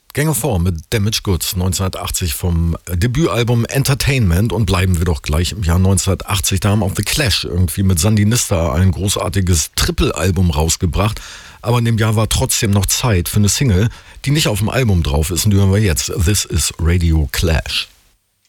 Gang of Four mit Damaged Goods 1980 vom Debütalbum Entertainment, und bleiben wir doch gleich im Jahr 1980. Da haben auch The Clash irgendwie mit Sandinista ein großartiges Triple-Album rausgebracht, aber in dem Jahr war trotzdem noch Zeit für eine Single, die nicht auf dem Album drauf ist, und die hören wir jetzt. This is Radio Clash.